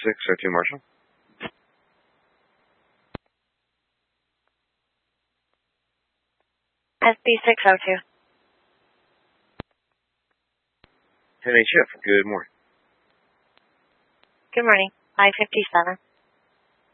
602 Marshall. SB602. 10 HF, good morning. Good morning. 557.